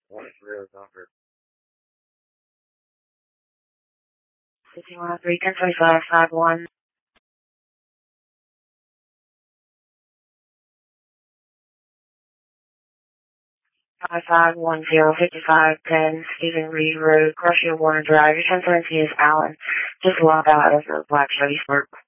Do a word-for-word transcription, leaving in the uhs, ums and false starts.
What is real number? Six one three ten twenty five five one. Five five one zero fifty five ten Stephen Reed Road, Garcia Warner Drive. Your transparency is Alan. Just log out of the Black Chevy Spark.